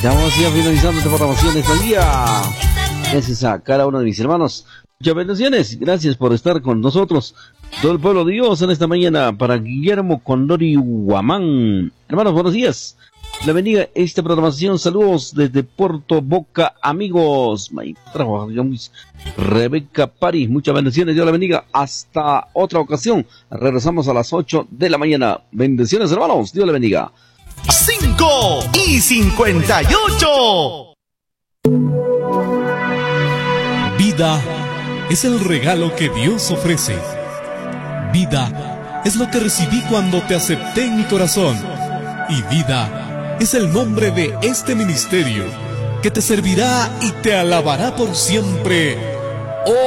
Estamos ya finalizando esta programación de este día. Gracias a cada uno de mis hermanos. Muchas bendiciones. Gracias por estar con nosotros. Todo el pueblo de Dios en esta mañana. Para Guillermo Condori Guamán. Hermanos, buenos días. La bendiga esta programación. Saludos desde Puerto Boca, amigos. Rebeca París. Muchas bendiciones. Dios la bendiga. Hasta otra ocasión. Regresamos a las 8 de la mañana. Bendiciones, hermanos. Dios la bendiga. 5:58. Vida es el regalo que Dios ofrece. Vida es lo que recibí cuando te acepté en mi corazón. Y vida es el nombre de este ministerio que te servirá y te alabará por siempre.